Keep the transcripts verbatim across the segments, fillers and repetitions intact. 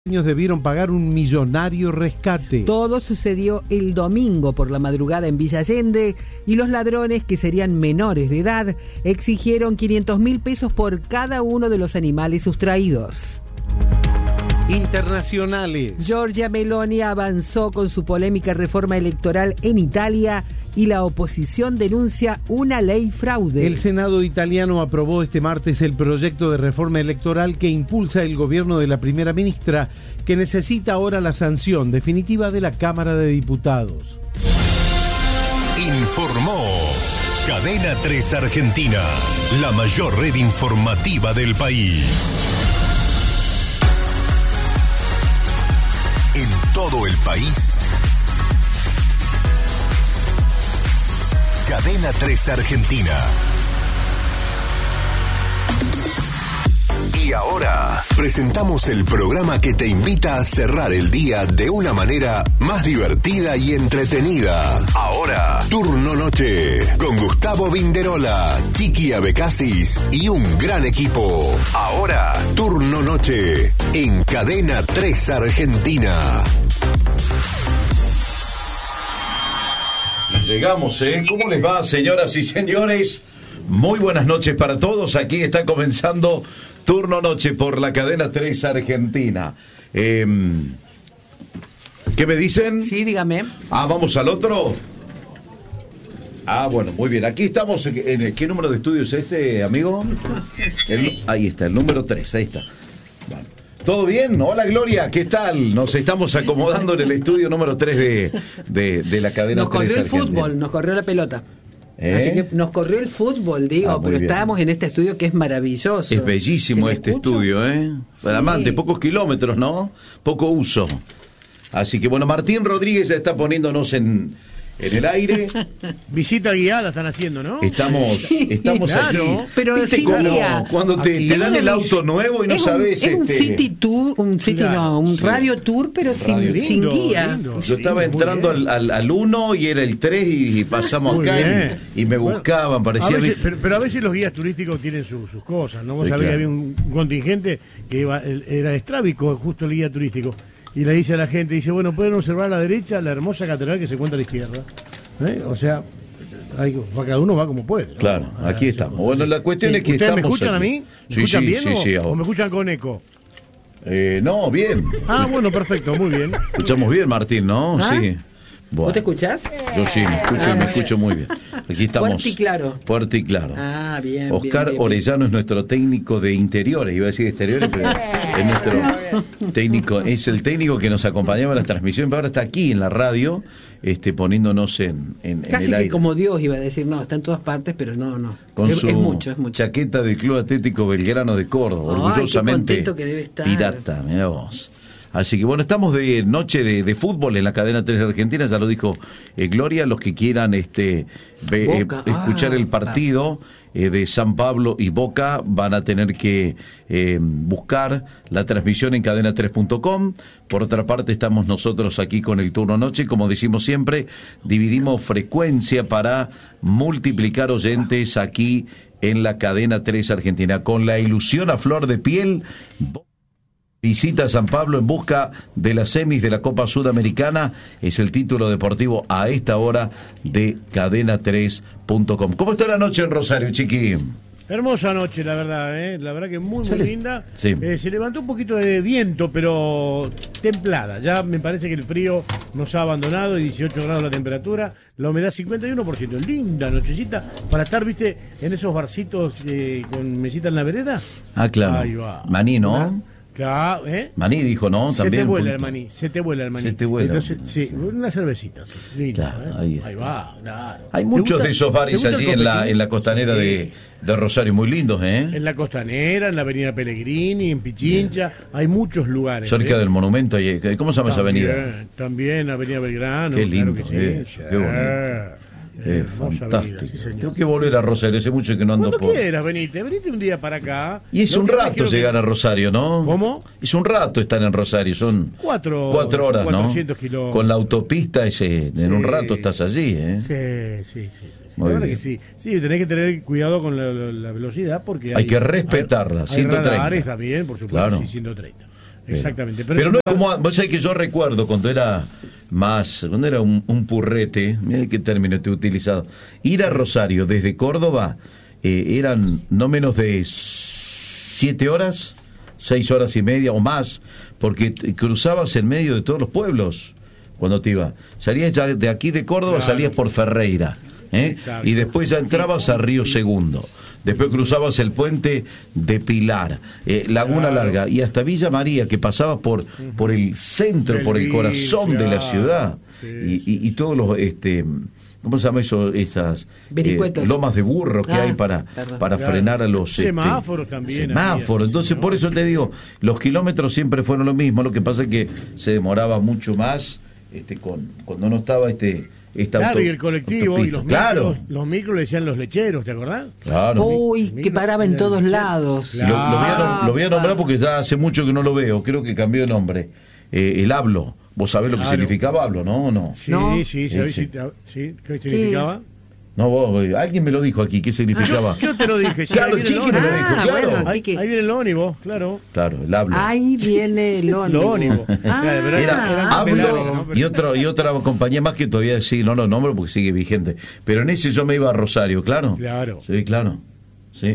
Debieron pagar un millonario rescate. Todo sucedió el domingo por la madrugada en Villa Allende y los ladrones, que serían menores de edad, exigieron quinientos mil pesos por cada uno de los animales sustraídos. Internacionales. Giorgia Meloni avanzó con su polémica reforma electoral en Italia y la oposición denuncia una ley fraude. El Senado italiano aprobó este martes el proyecto de reforma electoral que impulsa el gobierno de la primera ministra, que necesita ahora la sanción definitiva de la Cámara de Diputados. Informó Cadena tres Argentina, la mayor red informativa del país. En todo el país, Cadena tres Argentina. Y ahora presentamos el programa que te invita a cerrar el día de una manera más divertida y entretenida. Ahora, Turno Noche, con Gustavo Vinderola, Chiqui Abecasis y un gran equipo. Ahora, Turno Noche, en Cadena tres Argentina. Llegamos, ¿eh? ¿Cómo les va, señoras y señores? Muy buenas noches para todos. Aquí está comenzando Turno Noche por la Cadena tres Argentina. Eh, ¿Qué me dicen? Sí, dígame. Ah, ¿vamos al otro? Ah, bueno, muy bien. Aquí estamos. En el, ¿qué número de estudio es este, amigo? El, ahí está, el número tres, ahí está. Bueno. ¿Todo bien? Hola, Gloria, ¿qué tal? Nos estamos acomodando en el estudio número tres de, de, de la Cadena Nos corrió tres el Argentina. fútbol, nos corrió la pelota. ¿Eh? Así que nos corrió el fútbol, digo, Ah, pero bien. estábamos en este estudio que es maravilloso. Es bellísimo ¿Se me este escucha? estudio, ¿eh? Sí. Además, de pocos kilómetros, ¿no? Poco uso. Así que, bueno, Martín Rodríguez ya está poniéndonos en, en el aire. Visita guiada están haciendo, ¿no? Estamos, Sí, estamos claro. aquí. Pero ¿Viste sin cuando, guía. cuando te, Aquí. te dan el auto nuevo y no es un, sabes... es un este, city tour, un city Claro, no, un sí. radio tour, pero sin, Radio. sin Lindo, guía. lindo. Yo estaba Sí, muy entrando bien. al, al, al uno y era el tres y pasamos Muy acá bien. y, y me Bueno, buscaban, a parecía... veces- pero, pero a veces los guías turísticos tienen su- sus cosas, ¿no? Vos Sí, sabés claro. que había un contingente que iba, el- era estrábico, justo el guía turístico, y le dice a la gente, dice, bueno, pueden observar a la derecha la hermosa catedral que se encuentra a la izquierda. ¿Eh? O sea, hay, cada uno va como puede, ¿no? Claro, aquí Ah, estamos. sí. Bueno, la cuestión Sí. es que ¿Ustedes me estamos escuchan aquí. a mí? ¿Me Sí, escuchan sí, bien sí, o, sí, o me escuchan con eco? Eh, no, bien. Ah, bueno, perfecto, muy bien. Escuchamos bien, Martín, ¿no? ¿Ah? Sí. Bueno, ¿Vos te escuchás? yo sí, me escucho, Ah, me muy escucho muy bien. Aquí estamos. Fuerte y claro. Fuerte y claro. Ah, bien. Oscar bien, bien, bien. Orellano es nuestro técnico de interiores, iba a decir exteriores, pero es nuestro técnico, es el técnico que nos acompañaba en la transmisión, pero ahora está aquí en la radio, este, poniéndonos en, en, en Casi el que aire. como Dios iba a decir, no, está en todas partes, pero no, no. Con es, su es mucho, es mucho. chaqueta del Club Atlético Belgrano de Córdoba, Ay, qué orgullosamente contento que debe estar. pirata, mirá vos. Así que bueno, estamos de noche de, de fútbol en la Cadena tres Argentina, ya lo dijo eh, Gloria, los que quieran este ve- eh, Boca, escuchar ah, el partido eh, de San Pablo y Boca van a tener que eh, buscar la transmisión en cadena tres punto com. Por otra parte, estamos nosotros aquí con el Turno Noche, como decimos siempre, dividimos frecuencia para multiplicar oyentes aquí en la Cadena tres Argentina, con la ilusión a flor de piel. Visita San Pablo en busca de las semis de la Copa Sudamericana. Es el título deportivo a esta hora de cadena tres punto com. ¿Cómo está la noche en Rosario, Chiqui? Hermosa noche, la verdad, ¿eh? La verdad que muy, muy Sale- linda. Sí. Eh, se levantó un poquito de viento, pero templada. Ya me parece que el frío nos ha abandonado y dieciocho grados la temperatura. La humedad cincuenta y uno por ciento. Linda nochecita para estar, viste, en esos barcitos eh, con mesita en la vereda. Ah, claro. Ahí va. Maní, ¿no? Una- Claro, ¿eh? Maní dijo, ¿no? Se También. te vuela el punto. maní, se te vuela el maní. Se te vuela. Entonces, sí, una cervecita, sí. Lindo, Claro, ¿eh? ahí está. va, claro. Hay ¿Te muchos gusta- de esos te bares gusta el allí en la, copetín? en la costanera Sí. de, de Rosario, muy lindos, ¿eh? En la Costanera, en la Avenida Pellegrini, en Pichincha, hay muchos lugares. Cerca ¿eh? del monumento, ahí, ¿cómo se llama esa También, avenida? También Avenida Belgrano. Qué claro lindo, que sí. eh, qué bonito. Eh, Eh, hermosa fantástico. avenida, sí, señor. Tengo que volver a Rosario, hace mucho que no ando Cuando por... quieras, venite, venite un día para acá. Y es Lo un que más rato quiero que- llegar a Rosario, ¿no? ¿Cómo? Es un rato estar en Rosario, son Cuatro, cuatro horas, ¿no? cuatrocientos kilómetros. Con la autopista, ese, en un Sí. rato estás allí, ¿eh? Sí, sí, sí. sí. Muy La verdad bien. que sí. Sí, tenés que tener cuidado con la, la- la velocidad porque Hay que respetarla, hay, ciento treinta. Hay radares también, por supuesto, Claro. sí, ciento treinta. Exactamente. Pero, pero no es como, vos sabés que yo recuerdo cuando era más, cuando era un, un purrete, mira qué término estoy utilizado, ir a Rosario desde Córdoba eh, eran no menos de siete horas, seis horas y media o más, porque cruzabas en medio de todos los pueblos cuando te ibas. Salías ya de aquí de Córdoba, claro. Salías por Ferreira, ¿eh? Y después ya entrabas a Río Segundo. Después cruzabas el puente de Pilar, eh, Laguna claro. Larga, y hasta Villa María, que pasabas por, por el centro, el por el corazón claro. de la ciudad. Sí, y, y, y todos los... este ¿Cómo se llama eso? Esas eh, lomas de burro que ah, hay para, para claro. frenar a los... Semáforos este, también. Semáforos. Entonces, por eso te digo, los kilómetros siempre fueron lo mismo. Lo que pasa es que se demoraba mucho más este con cuando no estaba este... Esta claro, auto, y el colectivo y los claro. micros, los micros le decían los lecheros, ¿te acordás? Claro. Uy, micro, que paraba en todos lados. Claro. Lo, lo, voy a, lo voy a nombrar porque ya hace mucho que no lo veo, creo que cambió de nombre. Eh, el hablo. ¿Vos sabés claro. lo que significaba hablo, no? ¿O no? Sí, ¿No? sí, sí, sí, sí. sí. ¿Qué significaba? Sí. No, vos, alguien me lo dijo aquí, ¿qué significaba? Yo, yo te lo dije, sí, claro, Chiqui me lo dijo, ah, claro. Bueno, ahí, ahí viene el ónibus, claro. Claro, el hablo. Ahí viene el ónibus. Ah, era, era hablo ¿no? y, otro, y otra compañía más que todavía sí, no lo nombro porque sigue vigente. Pero en ese yo me iba a Rosario, ¿claro? Claro. Sí, claro. Sí.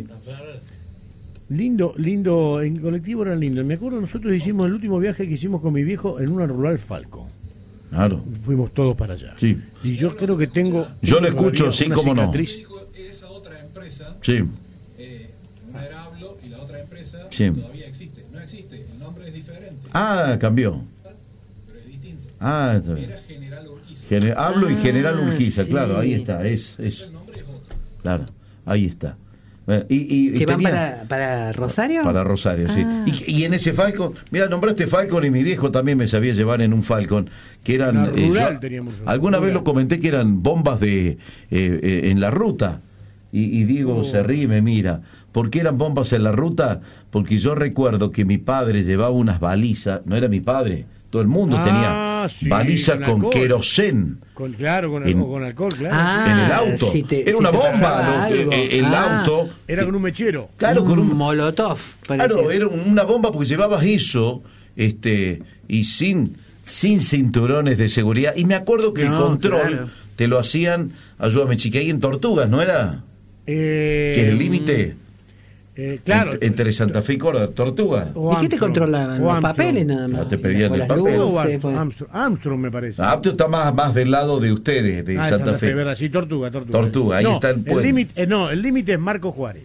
Lindo, lindo, en colectivo era lindo. Me acuerdo, nosotros hicimos el último viaje que hicimos con mi viejo en una rural Falco. Claro. Fuimos todos para allá. Sí. Y yo creo que tengo... Yo lo escucho, sí, cómo no. Esa otra empresa, sí. eh, una era Hablo y la otra empresa sí. todavía existe. No existe, el nombre es diferente. Ah, cambió. Pero es distinto. Ah, está era General Urquiza. Gener Hablo ah, y General Urquiza, sí. Claro, ahí está. Es, es... El nombre es otro. Claro, ahí está. Y, y, ¿Que van tenía, para, para Rosario? Para Rosario, ah. sí. Y, y en ese Falcon, mira, nombraste Falcon y mi viejo también me sabía llevar en un Falcon, que eran... Eh, rural, yo, teníamos alguna rural. vez lo comenté que eran bombas de eh, eh, en la ruta. Y, y Diego oh. se ríe y me mira. ¿Por qué eran bombas en la ruta? Porque yo recuerdo que mi padre llevaba unas balizas, no era mi padre, todo el mundo ah, tenía sí, balizas con, con querosén. Con, claro, con, en, con alcohol, claro. Ah, en el auto. Si te, era si una bomba. Lo, el el ah, auto. Era con un mechero. Claro, un con un molotov. Parecía. Claro, era una bomba porque llevabas eso este y sin, sin cinturones de seguridad. Y me acuerdo que no, el control claro. te lo hacían, ayúdame chica, ahí en Tortugas, ¿no era? Eh, que es el límite. Eh, claro. Ent entre Santa Fe y Córdoba, Tortuga. ¿Y qué te controlaban? Los papeles nada más. No, te pedían el papel. Luces, pues. Armstrong, Armstrong me parece. Ah, Armstrong está más, más del lado de ustedes, de ah, Santa, Santa Fe. Fe. Verdad, sí, Tortuga, Tortuga. Tortuga, ahí no, está el puente. El límite, eh, no, el límite es Marco Juárez.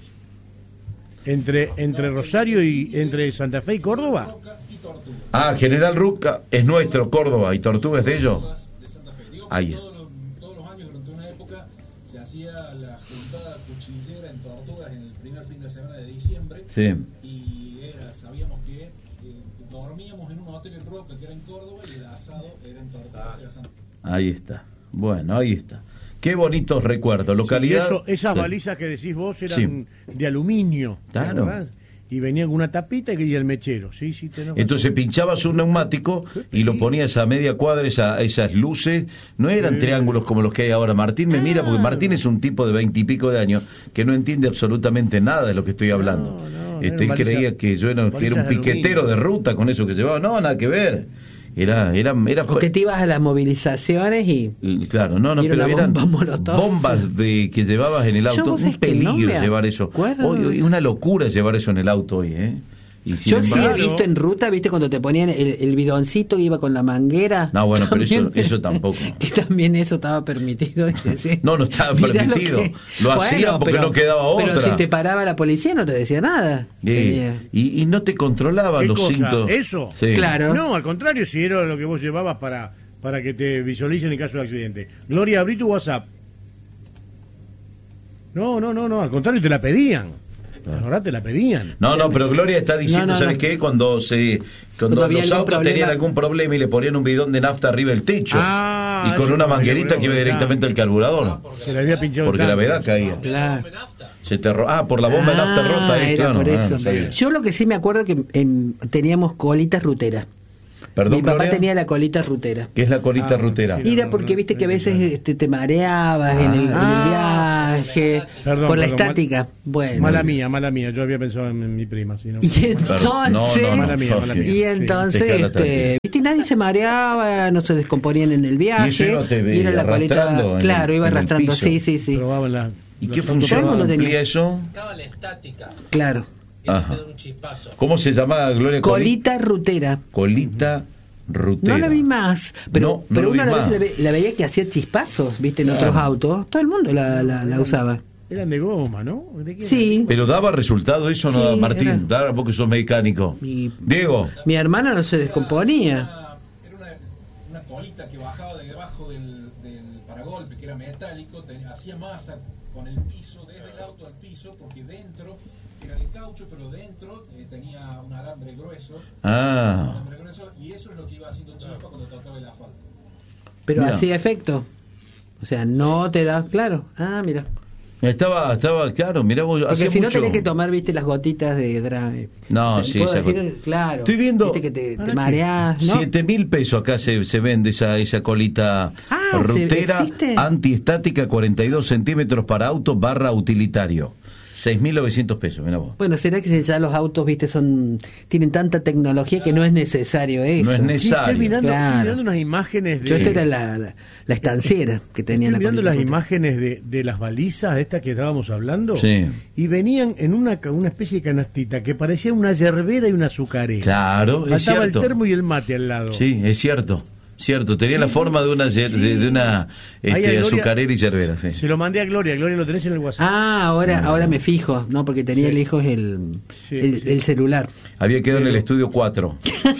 Entre, entre Rosario y entre Santa Fe y Córdoba. Ah, General Ruca es nuestro, Córdoba, y Tortuga es de ellos. Ahí. Todos los años, durante una época, se hacía la juntada cuchillera en Tortugas en el primer fin de semana de diciembre. Sí. Y era, sabíamos que eh, dormíamos en un hotel en Roca, que era en Córdoba, y el asado era en Tortugas. Ahí está. Bueno, ahí está. Qué bonitos recuerdos. Localidad. Sí, eso, esas sí. balizas que decís vos eran sí. de aluminio. Claro. Y venían con una tapita y el mechero. Sí, sí, entonces pinchabas un neumático y lo ponías a media cuadra, esa, esas luces. No eran sí. triángulos como los que hay ahora. Martín me mira porque Martín es un tipo de veintipico de años que no entiende absolutamente nada de lo que estoy hablando. No, no, este, él baliza, creía que yo era, que era un piquetero de, de ruta con eso que llevaba. No, nada que ver. Era, era, era, o que te ibas a las movilizaciones y... Claro, no, no, pero eran bomba bombas de, que llevabas en el auto. Un peligro no llevar eso. Hoy, hoy, una locura llevar eso en el auto hoy, ¿eh? Y yo embargo, sí he visto en ruta, viste, cuando te ponían el, el bidoncito iba con la manguera. No, bueno, pero eso, eso tampoco. Que también eso estaba permitido. ¿Sí? No, no estaba permitido. Lo, que, lo bueno, hacían porque pero, no quedaba otra. Pero si te paraba la policía no te decía nada. Sí. Y, y no te controlaban los cosa? cintos. ¿Eso? Sí. Claro. No, al contrario, si era lo que vos llevabas para, para que te visualicen en caso de accidente. Gloria, abrí tu WhatsApp. No, no, no, no, al contrario, te la pedían. Ahora te la pedían. No, no, pero Gloria está diciendo, no, no, ¿sabes no. qué? Cuando se cuando, cuando los autos problema. tenían algún problema y le ponían un bidón de nafta arriba del techo ah, y con una manguerita que iba directamente al carburador. Ah, se le había pinchado porque la verdad caía. Claro. Se te ro ah, por la bomba ah, de nafta rota. Era claro, por eso. Ah, Yo lo que sí me acuerdo que en, teníamos colitas ruteras. Perdón, Mi papá Gloria. tenía la colita rutera. ¿Qué es la colita Ah, rutera? sí. Era porque viste que a veces este, te mareabas en, el, en el viaje Perdón, por la perdón, estática. Bueno. Mala mía, mala mía. Yo había pensado en, en mi prima. Si no. Y entonces, No, no, no, Mala mía, mala Jorge. mía. y entonces, Dejala este, tranquila. viste, nadie se mareaba, no se descomponían en el viaje. Y eso iba te ve- y era la colita, arrastrando en claro, el- iba en el arrastrando, piso. sí, sí, sí. Probaban la, ¿Y los qué autos función Todo el mundo tenía. cumplía eso? Estaba la estática. Claro. Y era Ajá. un chispazo. ¿Cómo se llamaba, Gloria? Colita rutera. Colita rutera. No la vi más, pero, No, no pero lo uno a vi la, más. vez la, ve- la veía que hacía chispazos, viste, en otros autos. Todo el mundo la, la, la usaba. Eran de goma, ¿no? ¿De qué Sí. eran? Pero daba resultado eso, ¿no, Sí, Martín? era- Daba porque sos mecánico. Mi- Diego. Mi hermana no se descomponía. Era una, una colita que bajaba de debajo del, del paragolpe, que era metálico, te- hacía masa con el piso, desde el auto al piso, porque dentro era de caucho, pero dentro eh, tenía un alambre grueso, un Ah, alambre grueso, y eso es lo que iba haciendo chispa cuando tocaba el asfalto. Pero Mira. hacía efecto. O sea, no te da, claro. Ah, mira. estaba, estaba, claro, mirá vos. Porque hacía si no mucho- tenés que tomar, viste, las gotitas de drive. No, sí, puedo esa decir, cosa. claro. Estoy viendo- Viste que te, te ¿Para qué? mareás, ¿no? Siete mil pesos acá se, se vende esa, esa colita Ah, ¿se- rutera existe? antiestática, cuarenta y dos centímetros para auto barra utilitario. seis mil novecientos pesos, mirá vos. Bueno, será que ya los autos, viste, son tienen tanta tecnología que no es necesario eso. No es Sí, necesario. estoy mirando, Claro. estoy mirando unas imágenes de. Yo esta era la, la, la estanciera que tenía Estoy la mirando colita las rutera. imágenes de, de las balizas estas que estábamos hablando. Sí. Y venían en una, ca- una especie de canastita que parecía una yerbera y una azucarera. Claro, es Faltaba el cierto. termo y el mate al lado. Sí, es cierto. Cierto, tenía la forma de una, yer- de, de una Ahí a este, Gloria- azucarera y yerbera. Sí. Se lo mandé a Gloria. Gloria, lo tenés en el WhatsApp. Ah, ahora, ahora me fijo, ¿no? Porque tenía Sí. lejos el, Sí, el, sí. el celular. Había quedado en el estudio cuatro.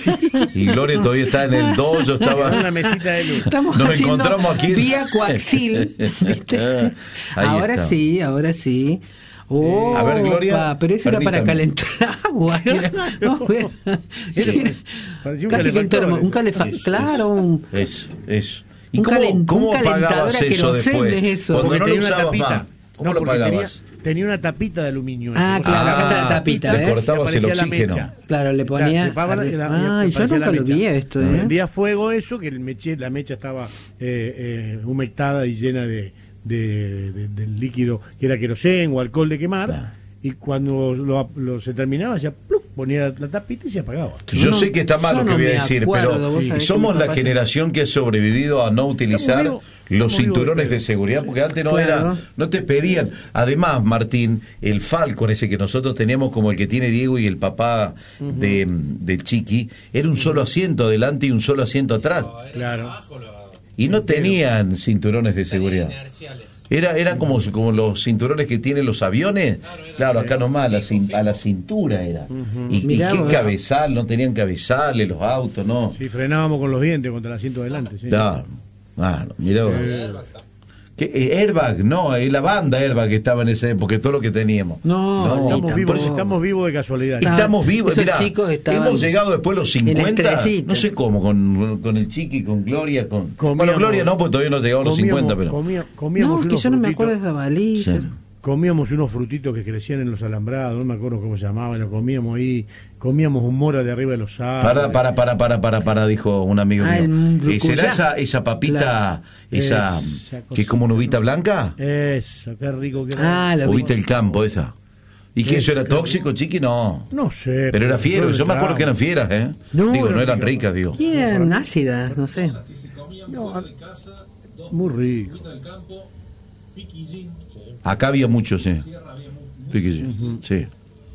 Y Gloria todavía está en el dos, yo En estaba... una mesita de luz. Estamos Nos haciendo encontramos aquí en- vía coaxil. ¿viste? Ahí ahora está. sí, ahora sí. Oh, A ver, Gloria, pa, pero eso era para permítame. calentar agua. Era, no, era- Sí. era Parecía un casi que un calefactor, termo, un eso. calefactor, Eso, claro. Un, Eso, eso. ¿Y Un cómo, calen- cómo un calentador pagabas a eso querosene después? es eso. Cuando Porque no lo tenía una usabas tapita. más. ¿Cómo No, lo porque pagabas? Tenía, tenía una tapita de aluminio. Ah, Vos claro, sacabas acá está la la tapita, le ¿ves? cortabas y el aparecía la oxígeno. mecha. Claro, le ponía. Claro, tapaban la- arri- la- ah, yo aparecía nunca la lo vi mecha. esto, ¿eh? Prendía fuego eso, que el meche, la mecha estaba eh, eh, humectada y llena de, de, de- del líquido que era querosén o alcohol de quemar. Claro. Y cuando lo, lo- se terminaba, ya ¡pluc! Ponía la tapita y se apagaba. Yo No, sé que está mal yo lo que no voy a me decir, acuerdo, pero vos sabés somos que mi la papá se- generación que ha sobrevivido a no utilizar Estamos vivos- los estamos cinturones vivos, de seguridad, porque antes no Claro. era, no te pedían. Además, Martín, el Falcon ese que nosotros teníamos como el que tiene Diego y el papá de, de Chiqui, era un solo asiento adelante y un solo asiento atrás. Claro. Abajo lo, Y no tenían cinturones de seguridad. inerciales. Era, era como, como los cinturones que tienen los aviones. Claro, acá nomás a la, cin- a la cintura era. Y, y Mirá qué vos. cabezal, no tenían cabezales los autos, no. Sí, frenábamos con los dientes contra el asiento de adelante. Sí. Da, ah, no, mirá vos. ¿Qué, eh, Airbag, no, eh, la banda Airbag que estaba en esa época, todo lo que teníamos. No, ni Estamos tampoco. vivos, estamos vivos de casualidad. Está- Estamos vivos, esos mirá, chicos estaban hemos llegado después de los en la cincuenta, estrellita. no sé cómo, con, con el Chiqui, con Gloria, con... Comíamos- bueno, Gloria no, porque todavía no llegamos a los Comíamos- cincuenta, pero... comía- comíamos No, es que unos yo no me frutitos- acuerdo de esa baliza. Sí. Comíamos unos frutitos que crecían en los alambrados, no me acuerdo cómo se llamaban, lo comíamos ahí, comíamos un mora de arriba de los árboles. Para, para, para, para, para, para, dijo un amigo Ah, el mío. brucuyá. Eh, ¿Será esa, esa papita, Claro. esa, Esa que es como una uvita cosita, blanca? Eso, qué rico que era. Ah, lo vi. Uvita del campo, esa. ¿Y qué, Sí, eso era claro. tóxico, Chiqui? No. No sé. Pero era fiero, nosotros yo me acuerdo que eran entrábamos. fieras, ¿eh? No, digo, no eran eran ricas. ricas, digo. Bien, ácidas, no sé. Que se comían No, fuera de casa, dos muy rico. uvita del campo, piquillín, Acá había muchos, sí. sierra había mu- mucho, Sí, que sí. Sí.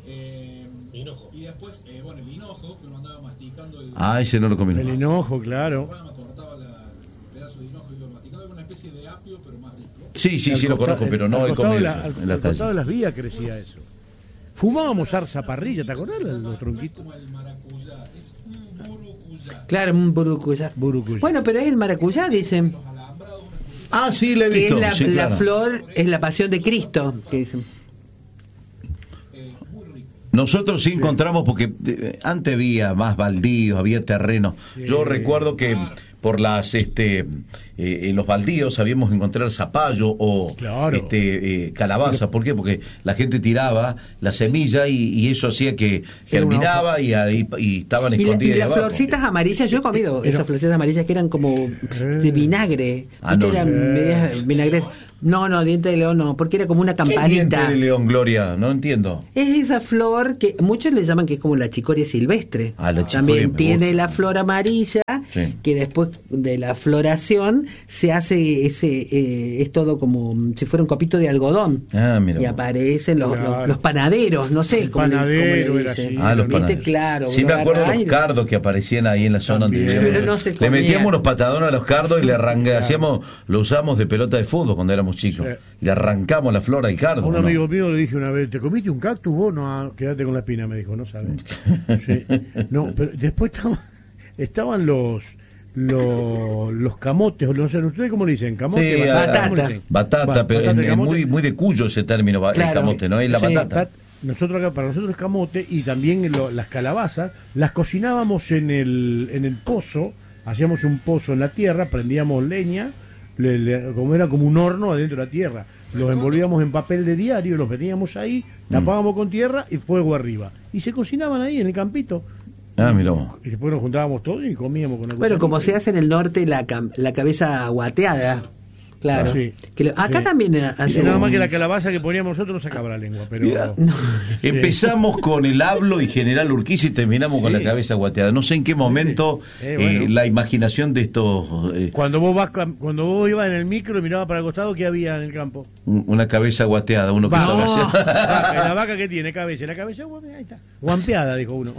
eh, y después, eh, bueno, el hinojo, que uno andaba masticando el Ah, ese no lo comí. El hinojo, claro. rama, cortaba la, el pedazo de hinojo y iba masticando, era una especie de apio, pero más rico. Sí, sí, Al sí lo costa- conozco, pero al no he costado comido de la- eso, al, en la al costado de calle. las vías crecía eso. Fumábamos zarza parrilla, ¿te acordás? Los, los tronquitos. Como el maracuyá, es un burucuyá. Claro, un burucuyá. Burucuyá. Bueno, pero es el maracuyá, dicen. Ah, sí, le he Que visto. es la, sí, la claro. flor, es la pasión de Cristo. Que dicen. Nosotros sí, encontramos, porque eh, antes había más baldíos, había terreno. Yo recuerdo que por las este eh, en los baldíos sabíamos encontrar zapallo o Claro. este eh, calabaza. ¿Por qué? Porque la gente tiraba la semilla y, y eso hacía que germinaba y, ahí, y estaban Y, la- escondidas y las abajo. florcitas amarillas, yo he comido Pero- esas florcitas amarillas que eran como de vinagre. Ah, ¿Viste? no. Eran medias vinagre. No, no, diente de león no, porque era como una ¿Qué es diente campanita. de león, Gloria? No entiendo. Es esa flor que muchos le llaman que es como la chicoria silvestre. Ah, la chicoria También me tiene gusta. la flor amarilla, Sí. que después de la floración se hace ese, eh, es todo como si fuera un copito de algodón. Ah, mira. Y aparecen los, Claro. los, los panaderos, no sé El cómo le, cómo le panadero era dicen. así. Ah, los ¿Viste? panaderos. Claro, Sí, lo me acuerdo de agarrás los y- cardos que aparecían ahí en la zona donde También. vivíamos. Pero no se Le comía. metíamos unos patadones a los cardos y le arrancamos, hacíamos, lo usábamos de pelota de fútbol cuando éramos chicos. Sí. Le arrancamos la flor al cardo. A un ¿no? amigo mío le dije una vez, ¿te comiste un cactus vos? No, ah, quédate con la espina, me dijo, no sabes. Sí. No, pero después estaban, estaban los, los los camotes, o no sé, ¿ustedes cómo le dicen? ¿Camote? Sí, Batata. ¿Cómo le dicen? Batata, Va, pero batata, es, es camote. muy, muy de Cuyo ese término, ba- el Claro. camote, ¿no? Es la Sí. batata. Bat- Nosotros acá, para nosotros es camote, y también lo- las calabazas, las cocinábamos en el, en el pozo, hacíamos un pozo en la tierra, prendíamos leña, le- le- como era como un horno adentro de la tierra, los envolvíamos en papel de diario, los metíamos ahí, tapábamos con tierra y fuego arriba. Y se cocinaban ahí en el campito. Ah, mirá vos. Y después nos juntábamos todos y comíamos con el Bueno, como se hace en el norte la, cam- la cabeza guateada. Claro. Ah, sí. Que lo- acá Sí. también Y hace. nada más que la calabaza que poníamos nosotros sacaba la lengua, pero... Mirá. Sí. Empezamos con el hablo y General Urquiza y terminamos con Sí. la cabeza guateada. No sé en qué momento Eh, bueno. eh, la imaginación de estos... eh, Cuando vos vas cam- cuando vos ibas en el micro y mirabas para el costado, ¿qué había en el campo? una cabeza guateada, uno que Va- estaba No. haciendo- Vaca, ¿y la vaca que tiene cabeza? ¿Y la cabeza? Bueno, ahí está. Guampeada, dijo uno.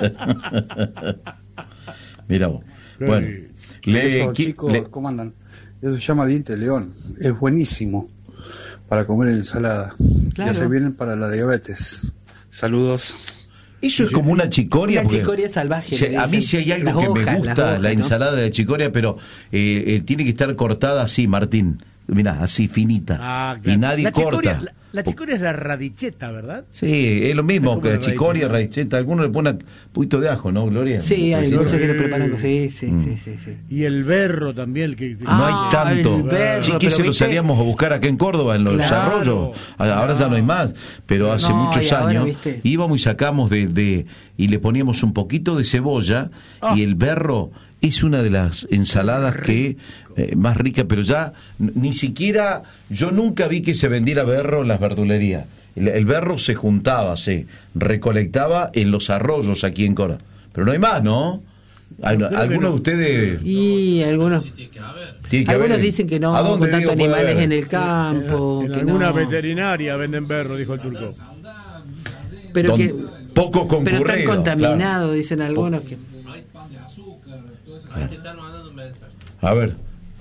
Mirá vos. Bueno, le, Eso, qui- chicos, le- ¿cómo andan? Eso se llama diente de león. Es buenísimo para comer ensalada. Claro. Ya se vienen para la diabetes. Saludos. eso es como una chicoria. Una porque- chicoria salvaje, Sí, le a mí dicen. sí hay algo Las que me hojas, las gusta, hojas, la ¿no? ensalada de chicoria, pero eh, eh, tiene que estar cortada así, Martín. Mirá, así, finita. Ah, claro. Y nadie la corta. Chicoria, la, la chicoria es la radicheta, ¿verdad? Sí, es lo mismo Es como que la una chicoria, raiceta. raiceta. Algunos le ponen un poquito de ajo, ¿no, Gloria? Sí, hay Raiceta. muchos que lo Sí. preparan con. Sí, sí, Mm. sí, sí, sí. Y el berro también. El que, Ah, No hay tanto. el berro, Sí, que pero se lo viste- salíamos a buscar acá en Córdoba, en los Claro, arroyos. A- Ahora ya no hay más, pero hace No, muchos y ahora, años viste. íbamos y sacamos de, de y le poníamos un poquito de cebolla Ah. y el berro es una de las ensaladas que eh, más rica, pero ya n- ni siquiera yo nunca vi que se vendiera berro en las verdulerías. El, el berro se juntaba, se recolectaba en los arroyos aquí en Córdoba, pero no hay más, ¿no? Al- creo que ¿Alguno no. de ustedes Y algunos. tiene que Algunos haber? dicen que no, ¿A dónde, con tantos Diego, puede animales haber? en el campo. En, en que alguna no. veterinaria venden berro, dijo el turco. Pero Don- que. poco Pero concurrido. tan contaminado, dicen algunos que. Hay pan de azúcar, todo eso. Ahí te están mandando un mensaje. claro. A ver,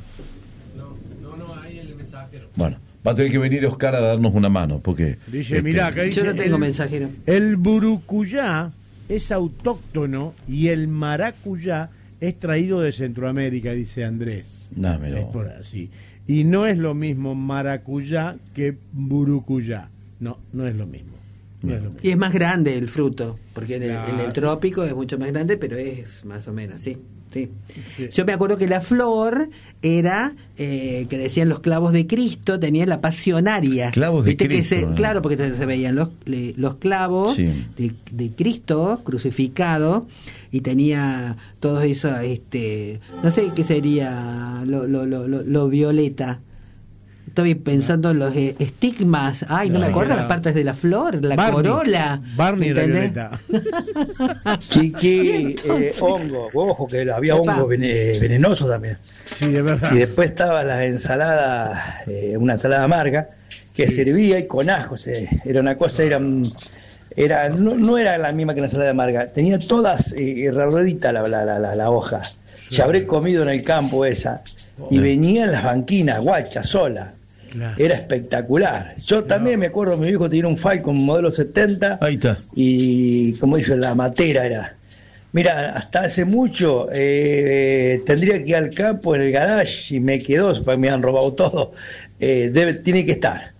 No, no, no, ahí el mensajero. bueno, va a tener que venir Oscar a darnos una mano, porque... Dice, este, mirá, acá dice, Yo no tengo el- mensajero. El burucuyá es autóctono y el maracuyá es traído de Centroamérica, dice Andrés. No, mirá Es vos. por así. Y no es lo mismo maracuyá que burucuyá. No, no es lo mismo. No es lo mismo. Y es más grande el fruto, porque en el, Claro. en el trópico es mucho más grande, pero es más o menos, sí. Sí. Sí. Yo me acuerdo que la flor era, eh, que decían los clavos de Cristo, tenía la pasionaria. Clavos de ¿Viste que Cristo, se- eh. Claro, porque se veían los, le- los clavos Sí. de, de Cristo crucificado y tenía todo eso, este, no sé qué sería lo, lo, lo, lo, lo violeta. Estoy pensando en los eh, estigmas. Ay, no, No, me acuerdo era- las partes de la flor, la Barney. corola. Barney la ¿entendés? violeta. Chiqui, entonces? eh, hongo, ojo que había Epa. hongo vene- venenoso también. Sí, de verdad. Y después estaba la ensalada, eh, una ensalada amarga, que servía y con ajo, se- era una cosa, era, un- era no, no era la misma que la ensalada amarga, tenía todas eh, ruedita la, la, la, la, la hoja. Ya habré comido en el campo esa, y venía en las banquinas, guacha, sola. Claro. Era espectacular. Yo también me acuerdo, mi viejo tenía un Falcon modelo setenta. Ahí está. Y como dice, la matera era. Mira, hasta hace mucho eh, tendría que ir al campo en el garage y me quedó, porque me han robado todo. Eh, debe, tiene que estar.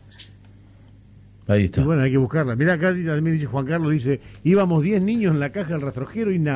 Ahí Y está. bueno, hay que buscarla. Mira, acá también dice Juan Carlos, dice, íbamos diez niños en la caja del rastrojero y nada.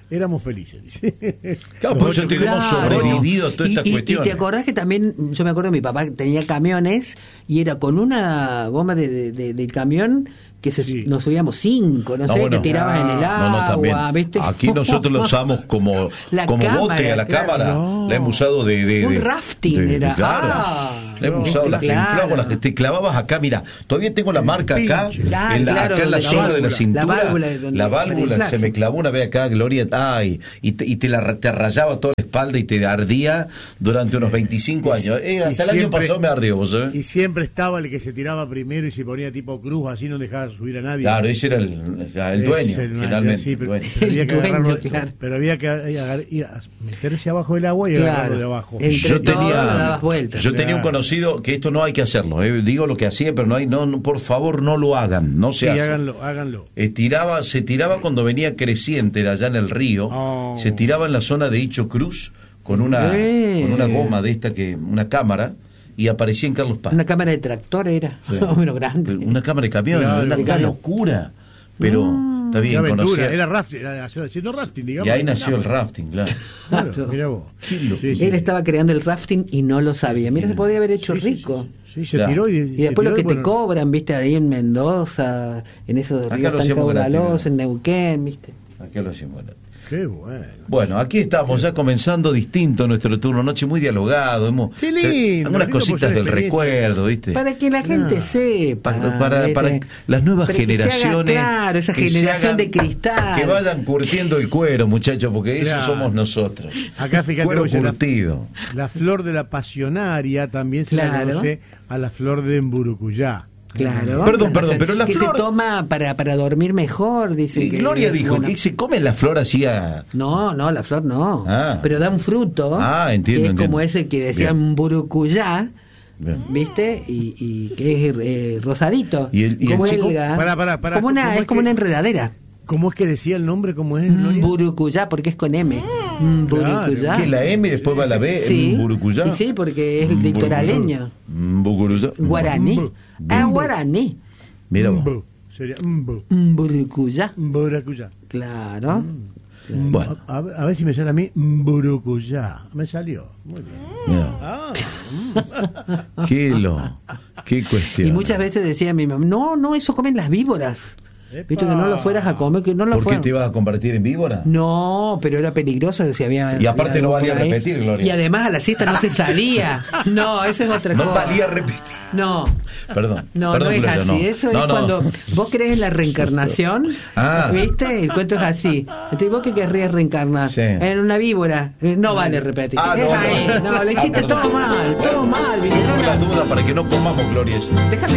éramos felices, dice. Claro, por eso te hemos sobrevivido a toda esta y, cuestión. Y te acordás que también, yo me acuerdo, mi papá tenía camiones y era con una goma de, de, de, del camión que se, sí. nos subíamos cinco, no, no sé, bueno, que tirabas en el agua, no, no, ¿viste? Aquí nosotros lo usamos como, como cámara, bote a la claro, cámara, no. la hemos usado de... de un de, rafting de, era. Claro, Ah, la hemos usado, las claro. inflamos, las que te clavabas acá, mira, todavía tengo la marca acá, ah, en la, claro, acá en la zona válvula, de la cintura, la válvula, la válvula se me clavó una vez acá, Gloria, ay, y te, y te, la, te rayaba toda la espalda y te ardía durante unos veinticinco años. Eh, hasta el siempre, año pasado me ardió, ¿vos sabés? Y siempre estaba el que se tiraba primero y se ponía tipo cruz, así no dejaba subir a nadie. Claro, ese era el, el dueño, el, finalmente. Sí, pero, el dueño. Pero había que, dueño, agarrarlo, claro. pero había que agarrar, ir a meterse abajo del agua y claro. agarrarlo de abajo. Entre yo tenía, dabas vueltas. yo tenía un conocido que esto no hay que hacerlo, eh, digo lo que hacía, pero no hay, no, no, por favor no lo hagan, no se sí, hace. háganlo, háganlo. Eh, tiraba, se tiraba cuando venía creciente allá en el río, oh. se tiraba en la zona de Hicho Cruz con una, eh. con una goma de esta que, una cámara. Y aparecía en Carlos Paz. Una cámara de tractor era, sí. más o menos grande. Una cámara de camión, claro, una, una locura. Pero mm, está bien conocido. Era rafting, era haciendo rafting, digamos. Y ahí nació el rafting, claro. claro, claro. Mirá vos. Sí, sí, sí. Él estaba creando el rafting y no lo sabía. Mira, se podía haber hecho sí, rico. Sí, sí, sí. sí se tiró y, y después tiró lo que y te bueno. cobran, viste, ahí en Mendoza, en esos ríos tan caudalosos, en Neuquén, viste. Acá lo hacemos. Qué bueno. Bueno, aquí estamos ya comenzando distinto nuestro turno noche, muy dialogado. Hemos Qué lindo, algunas lindo cositas del recuerdo, ¿viste? Para que la gente ah, sepa. Para, para, para las nuevas para generaciones. Haga, claro, esa generación hagan, de cristal. Que vayan curtiendo el cuero, muchachos, porque claro. eso somos nosotros. Acá fíjate, cuero curtido. La, la flor de la pasionaria también se claro. la conoce a la flor de Emburucuyá. Claro. Perdón, perdón, pero la que flor... se toma para, para dormir mejor, dice. Y que Gloria dijo bueno. que se come la flor así a... No, no, la flor no. Ah. Pero da un fruto. Ah, entiendo, que es entiendo. como ese que decían burucuyá. Bien. ¿Viste? Y, y que es eh, rosadito. Y el, y como el chico... Elga. Para, para, para. Como una, es, es como que... una enredadera. ¿Cómo es que decía el nombre? ¿Cómo es? Mm, Burucuyá, porque es con M. Mm, Burucuyá. Claro. Que la M y después va la B. Sí. Burucuyá. Y sí, porque es litoraleño. Burucuyá. Guaraní. Ah, guaraní. Mira vos. Mbu. Sería Mbu. Mburucuyá. Mburucuyá. Claro. Mm. Bueno. A, a, a ver si me sale a mí Mburucuyá. Me salió. Muy bien. Ah. Qué lo. Qué cuestión. Y muchas veces decía mi mamá, no, no, eso comen las víboras. Epa. Viste, que no lo fueras a comer, que no lo ¿Por fueran. qué te ibas a convertir en víbora? No, pero era peligroso si había. Y aparte había no valía ahí. repetir, Gloria. Y además a la siesta no se salía. No, eso es otra no cosa. No valía repetir. No. Perdón. No, perdón, no es Gloria, así. No. Eso no, es no. cuando vos crees en la reencarnación. Ah. ¿Viste? El cuento es así. Entonces, ¿vos qué querrías reencarnar? Sí. En una víbora. No vale repetir. Ah, es no, ahí. no. No, le hiciste ah, todo mal. Todo mal, Tengo la duda para que no comamos, Gloria. Déjame